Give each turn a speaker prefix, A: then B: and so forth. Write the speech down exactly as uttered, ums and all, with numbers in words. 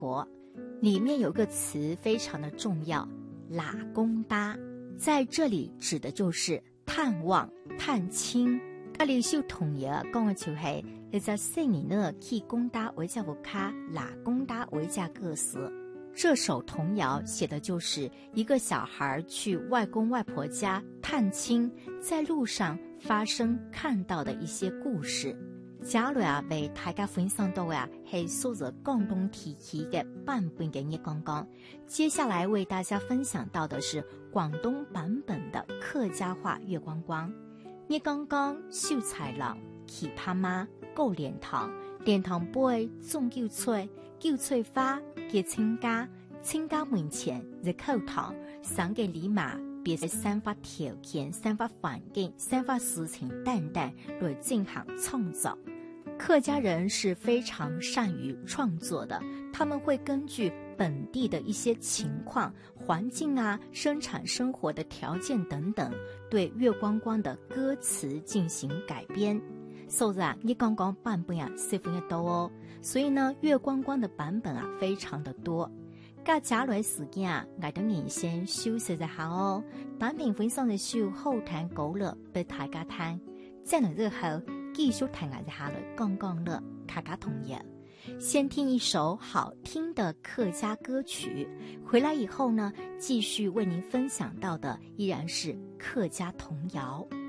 A: 婆。里面有个词非常的重要，拉公搭，在这里指的就是探望、探亲。啊，李秀童爷讲的就是一只细女呢去公搭为家不卡，拉公搭为家各死。这首童谣写的就是一个小孩去外公外婆家探亲，在路上发生看到的一些故事。假如啊为大家分享到啊是说着广东地区的版本嘅粵講講，接下來為大家分享到的是廣東版本的客家話月光光。粵講講秀才郎，奇葩媽，夠蓮塘，蓮塘杯種韭菜，韭菜花結親家，親家門前入口堂，賞嘅禮馬別係散發條件、散發環境、散發事情淡淡來進行創造。客家人是非常善於創作的，他們會根據本地的一些情況、環境啊、生產生活的條件等等，對月光光的歌詞進行改編。所以啊，粵講講版本啊十分的多哦，所以呢，月光光的版本啊非常的多。噶假來時間啊，我等你先休息一下哦。版本分享的時候後談高了，俾大家聽。在了之後，繼續談一下了，講講了客家童謠。先聽一首好聽的客家歌曲，回來以後呢，繼續為您分享到的依然是客家童謠。